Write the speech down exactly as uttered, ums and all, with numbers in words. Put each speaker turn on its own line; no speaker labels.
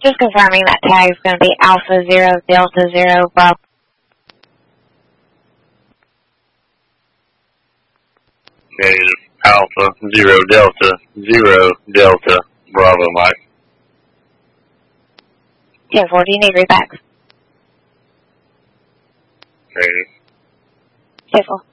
Just confirming that tag is going to be Alpha Zero Delta Zero Bravo.
Negative. Alpha Zero Delta Zero Delta Bravo, Mike.
ten four, do you need readbacks?
Negative.
ten four.